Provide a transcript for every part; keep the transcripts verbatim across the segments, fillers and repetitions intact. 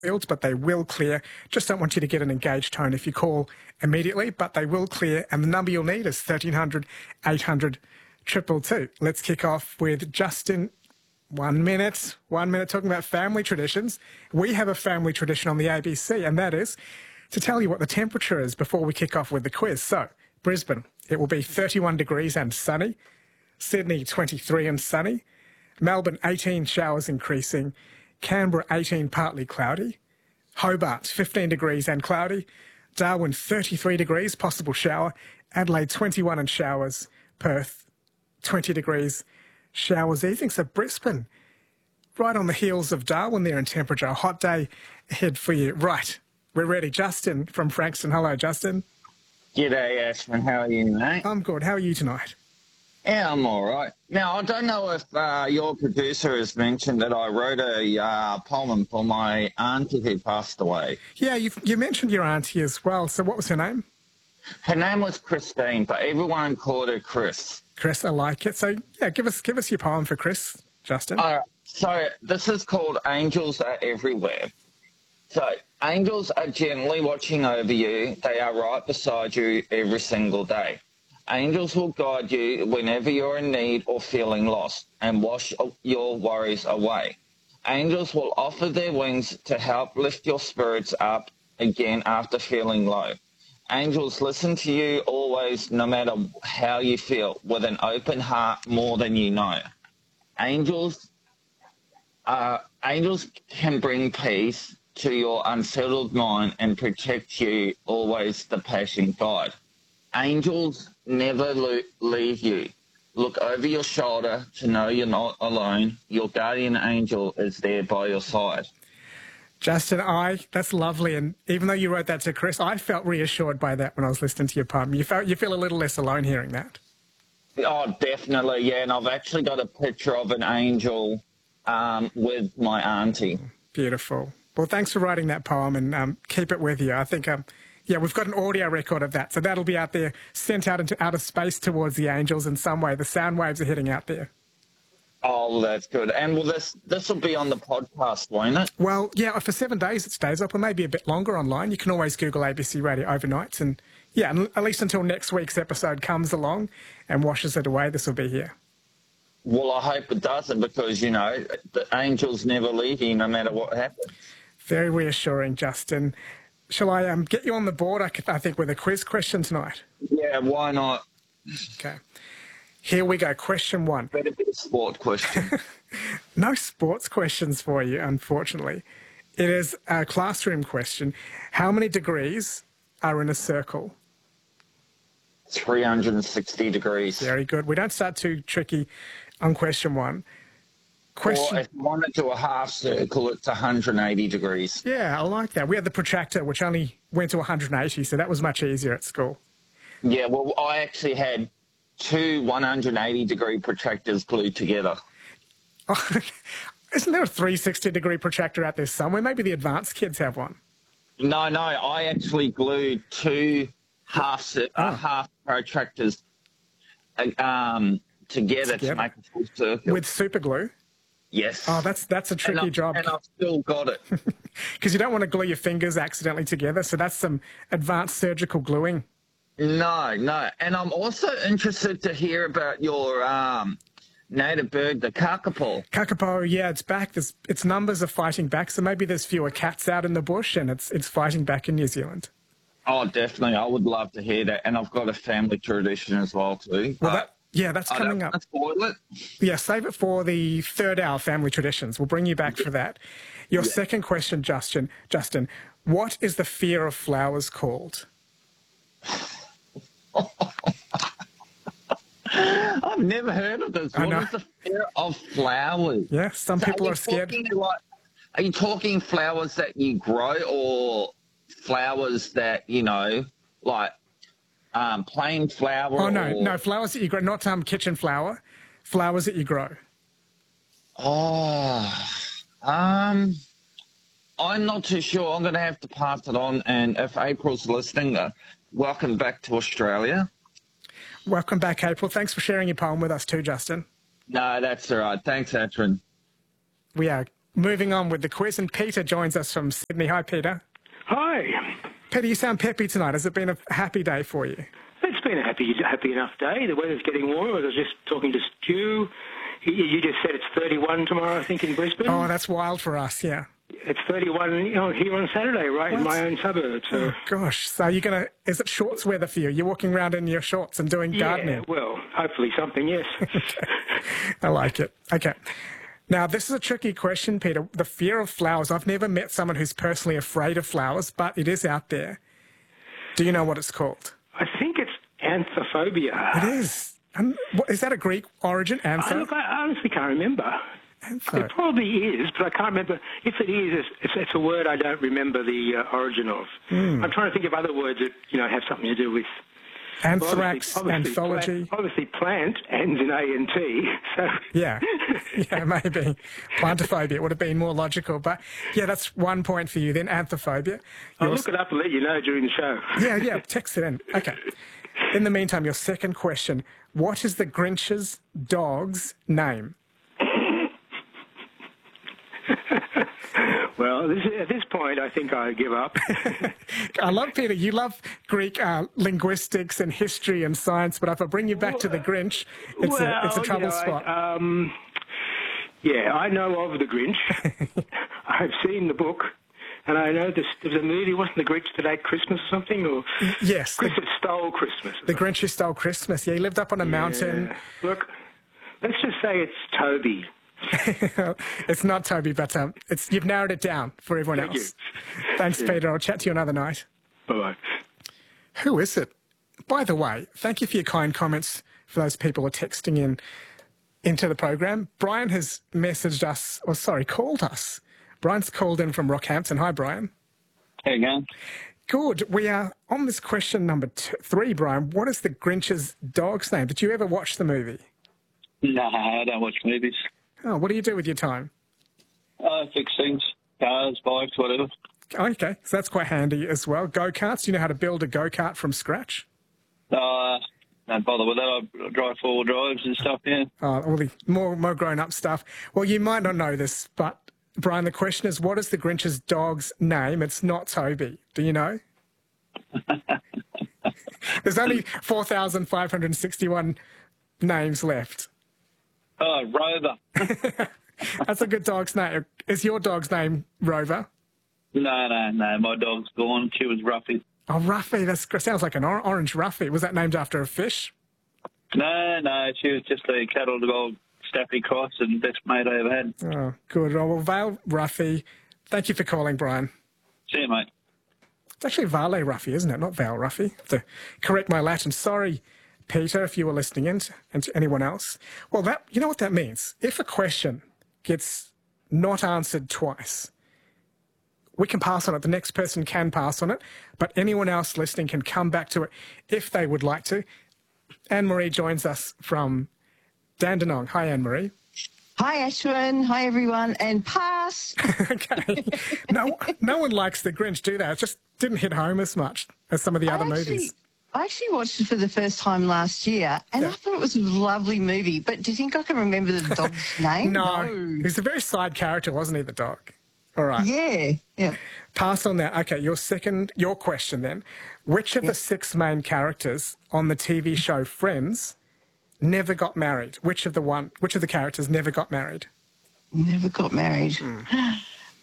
fields, but they will clear. Just don't want you to get an engaged tone if you call immediately, but they will clear. And the number you'll need is thirteen hundred, eight hundred, two two two. Let's kick off with Justin. One minute, one minute talking about family traditions. We have a family tradition on the A B C, and that is to tell you what the temperature is before we kick off with the quiz. So, Brisbane, it will be thirty-one degrees and sunny. Sydney, twenty-three and sunny. Melbourne, eighteen, showers increasing. Canberra, eighteen, partly cloudy. Hobart, fifteen degrees and cloudy. Darwin, thirty-three degrees, possible shower. Adelaide, twenty-one and showers. Perth, twenty degrees, showers evening. So Brisbane, right on the heels of Darwin there in temperature. A hot day ahead for you. Right, we're ready. Justin from Frankston. Hello, Justin. G'day, Ashman. How are you, mate? I'm good. How are you tonight? Yeah, I'm all right. Now, I don't know if uh, your producer has mentioned that I wrote a uh, poem for my auntie who passed away. Yeah, you you mentioned your auntie as well. So what was her name? Her name was Christine, but everyone called her Chris. Chris, I like it. So, yeah, give us give us your poem for Chris, Justin. All right. So this is called Angels Are Everywhere. So angels are gently watching over you. They are right beside you every single day. Angels will guide you whenever you're in need or feeling lost and wash your worries away. Angels will offer their wings to help lift your spirits up again after feeling low. Angels listen to you always, no matter how you feel, with an open heart more than you know. Angels, uh, angels can bring peace to your unsettled mind and protect you always, the passion guide. Angels never lo- leave you. Look over your shoulder to know you're not alone. Your guardian angel is there by your side. Justin, I, that's lovely. And even though you wrote that to Chris, I felt reassured by that when I was listening to your poem. You felt, you feel a little less alone hearing that. Oh, definitely, yeah. And I've actually got a picture of an angel um, with my auntie. Beautiful. Well, thanks for writing that poem, and um, keep it with you. I think, um, yeah, we've got an audio record of that, so that'll be out there, sent out into outer space towards the angels in some way. The sound waves are heading out there. Oh, that's good. And will this this will be on the podcast, won't it? Well, yeah, for seven days it stays up, or maybe a bit longer online. You can always Google A B C Radio Overnights, and yeah, at least until next week's episode comes along and washes it away, this will be here. Well, I hope it doesn't, because, you know, the angels never leave you no matter what happens. Very reassuring, Justin. Shall I um, get you on the board, I, I think, with a quiz question tonight? Yeah, why not? Okay. Here we go. Question one. Better be a sport question. No sports questions for you, unfortunately. It is a classroom question. How many degrees are in a circle? three hundred sixty degrees. Very good. We don't start too tricky on question one. Question. Or if you want to do a half circle, it's one hundred eighty degrees. Yeah, I like that. We had the protractor, which only went to one hundred eighty, so that was much easier at school. Yeah, well, I actually had two one hundred eighty degree protractors glued together. Oh, isn't there a three hundred sixty degree protractor out there somewhere? Maybe the advanced kids have one. No, no, I actually glued two half oh. uh, half protractors um, together, together to make a full circle. With super glue? Yes. Oh, that's that's a tricky and job. And I've still got it. Because you don't want to glue your fingers accidentally together, so that's some advanced surgical gluing. No, no. And I'm also interested to hear about your um, native bird, the kakapo. Kakapo, yeah, it's back. There's, its numbers are fighting back, so maybe there's fewer cats out in the bush, and it's it's fighting back in New Zealand. Oh, definitely. I would love to hear that. And I've got a family tradition as well, too. Well, that, yeah, that's coming up. Spoil it. Yeah, save it for the third hour, family traditions. We'll bring you back for that. Your yeah. second question, Justin. Justin, what is the fear of flowers called? I've never heard of this. What is the fear of flowers? Yeah, some so people are, are scared. Like, are you talking flowers that you grow, or flowers that, you know, like um, plain flower? Oh, no, or... no, flowers that you grow, not um, kitchen flower, flowers that you grow. Oh, um, I'm not too sure. I'm going to have to pass it on. And if April's listening, uh, welcome back to Australia. Welcome back, April. Thanks for sharing your poem with us too, Justin. No, that's all right. Thanks, Atrin. We are moving on with the quiz, and Peter joins us from Sydney. Hi, Peter. Hi. Peter, you sound peppy tonight. Has it been a happy day for you? It's been a happy, happy enough day. The weather's getting warmer. I was just talking to Stu. You you just said it's thirty-one tomorrow, I think, in Brisbane. Oh, that's wild for us, yeah. It's thirty-one you know, here on Saturday, right, What? in my own suburb. So. Oh, gosh. So you're going to... Is it shorts weather for you? You're walking around in your shorts and doing gardening? Yeah, well, hopefully something, yes. I like it. Okay. Now, this is a tricky question, Peter. The fear of flowers. I've never met someone who's personally afraid of flowers, but it is out there. Do you know what it's called? I think it's anthophobia. It is. Um, what, is that a Greek origin, I, antho? look, I honestly can't remember. Antho. It probably is, but I can't remember. If it is, it's, it's, it's a word I don't remember the uh, origin of. Mm. I'm trying to think of other words that you know have something to do with Anthrax, well, obviously, anthology. Plant, obviously, plant ends in A and T. So Yeah, yeah, maybe. Plantophobia would have been more logical, but yeah, that's one point for you. Then anthophobia. I'll Your- look it up and let you know during the show. Yeah, yeah, text it in. Okay. In the meantime, your second question: what is the Grinch's dog's name? Well, this, at this point, I think I give up. I love, Peter, you love Greek uh, linguistics and history and science, but if I bring you back to the Grinch, it's, well, a, it's a trouble you know, spot. I, um, yeah, I know of the Grinch. I've seen the book. And I know this, there was a movie, wasn't the Grinch That Ate Christmas or something? Or Yes. Grinch That Stole Christmas. The Grinch Who Stole Christmas. Yeah, he lived up on a mountain. Yeah. Look, let's just say it's Toby. It's not Toby, but um, it's you've narrowed it down for everyone Thank else. Thanks, Yeah. Peter. I'll chat to you another night. Bye-bye. Who is it? By the way, thank you for your kind comments for those people who are texting in into the program. Brian has messaged us, or sorry, called us. Brian's called in from Rockhampton. Hi, Brian. How you going? Good. We are on this question number two, three, Brian. What is the Grinch's dog's name? Did you ever watch the movie? No, I don't watch movies. Oh, what do you do with your time? I fix things, cars, bikes, whatever. Okay, so that's quite handy as well. Go-karts. Do you know how to build a go-kart from scratch? Uh, don't bother with that. I drive four-wheel drives and stuff, yeah. Oh, all the more, more grown-up stuff. Well, you might not know this, but, Brian, the question is, what is the Grinch's dog's name? It's not Toby. Do you know? There's only four thousand five hundred sixty-one names left. Oh, Rover. That's a good dog's name. Is your dog's name Rover? No, no, no. My dog's gone. She was Ruffy. Oh, Ruffy. That sounds like an or- orange Ruffy. Was that named after a fish? No, no. She was just a cattle dog, Staffy cross, and best mate I ever had. Oh, good. Oh, well, Vale Ruffy. Thank you for calling, Brian. See you, mate. It's actually Vale Ruffy, isn't it? Not Val Ruffy. To correct my Latin. Sorry, Peter, if you were listening in, to, and to anyone else. Well, that you know what that means? If a question gets not answered twice, we can pass on it. The next person can pass on it, but anyone else listening can come back to it if they would like to. Anne-Marie joins us from Dandenong. Hi, Anne-Marie. Hi, Ashwin. Hi, everyone. And pass. Okay. No, no one likes The Grinch, do they? It just didn't hit home as much as some of the I other actually, movies. I actually watched it for the first time last year, and Yeah. I thought it was a lovely movie. But do you think I can remember the dog's name? No, he's a very side character, wasn't he, the dog? All right. Yeah. Yeah. Pass on that. Okay, your second, your question then. Which of the six main characters on the T V show Friends never got married? Which of the one? Which of the characters never got married? Never got married. Hmm.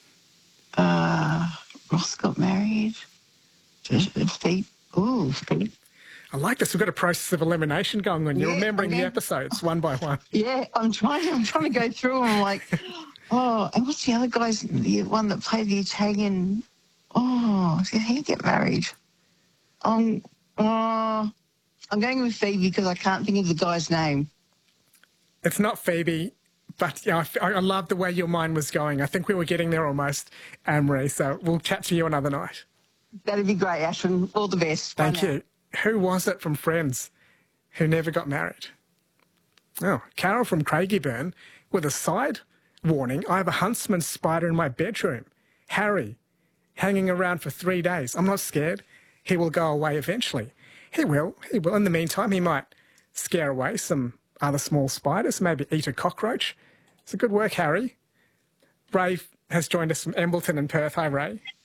Uh, Ross got married. Steve. Oh, Steve. I like this. We've got a process of elimination going on. You're Yeah, remembering and the then- episodes one by one. Yeah, I'm trying. I'm trying to go through. And I'm like, oh, and what's the other guy's? The one that played the Italian. Oh, did he get married? Um, uh, I'm going with Phoebe because I can't think of the guy's name. It's not Phoebe, but yeah, I, I love the way your mind was going. I think we were getting there almost, Anne-Marie. So we'll chat to you another night. That'd be great, Ashwin. All the best. Bye Thank now. you. Who was it from Friends who never got married? Oh, Carol from Craigieburn with a side warning. I have a huntsman spider in my bedroom. Harry, hanging around for three days. I'm not scared. He will go away eventually. He will. He will. In the meantime, he might scare away some other small spiders, maybe eat a cockroach. It's a good work, Harry. Ray has joined us from Embleton and Perth. Hi, Ray.